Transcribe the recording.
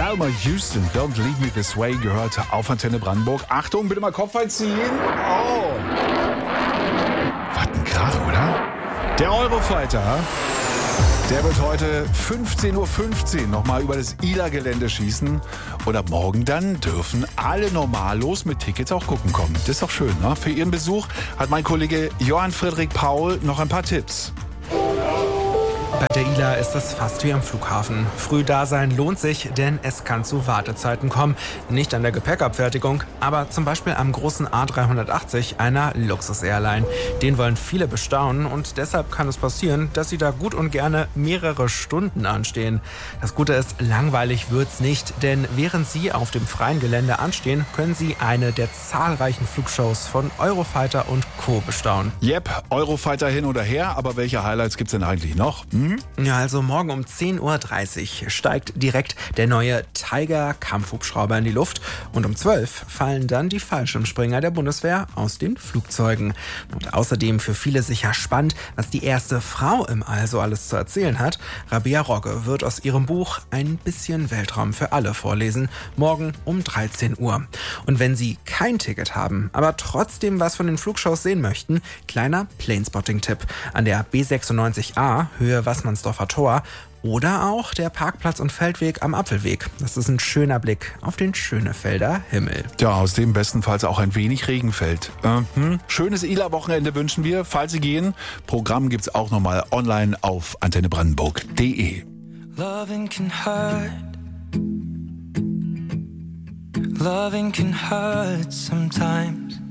Alma Houston, Don't Leave Me This Way, gehört auf Antenne Brandenburg. Achtung, bitte mal Kopf einziehen. Oh. Was ein Krach, oder? Der Eurofighter, der wird heute 15:15 Uhr nochmal über das ILA-Gelände schießen. Und ab morgen dann dürfen alle normallos mit Tickets auch gucken kommen. Das ist doch schön, ne? Für Ihren Besuch hat mein Kollege Johann Friedrich Paul noch ein paar Tipps. Bei der ILA ist es fast wie am Flughafen. Früh da sein lohnt sich, denn es kann zu Wartezeiten kommen. Nicht an der Gepäckabfertigung, aber zum Beispiel am großen A380, einer Luxus-Airline. Den wollen viele bestaunen und deshalb kann es passieren, dass sie da gut und gerne mehrere Stunden anstehen. Das Gute ist, langweilig wird's nicht, denn während Sie auf dem freien Gelände anstehen, können Sie eine der zahlreichen Flugshows von Eurofighter und Co. bestaunen. Yep, Eurofighter hin oder her, aber welche Highlights gibt's denn eigentlich noch? Ja, also morgen um 10:30 Uhr steigt direkt der neue Tiger-Kampfhubschrauber in die Luft und um 12 Uhr fallen dann die Fallschirmspringer der Bundeswehr aus den Flugzeugen. Und außerdem für viele sicher spannend, was die erste Frau im All so alles zu erzählen hat. Rabea Rogge wird aus ihrem Buch Ein bisschen Weltraum für alle vorlesen, morgen um 13 Uhr. Und wenn Sie kein Ticket haben, aber trotzdem was von den Flugshows sehen möchten, kleiner Planespotting-Tipp. An der B96A, Höhe Wassmannsdorfer Tor, oder auch der Parkplatz- und Feldweg am Apfelweg. Das ist ein schöner Blick auf den Schönefelder Himmel. Ja, aus dem bestenfalls auch ein wenig Regen fällt. Schönes ILA-Wochenende wünschen wir, falls Sie gehen. Programm gibt's auch nochmal online auf antennebrandenburg.de. Loving can hurt. Loving can hurt sometimes.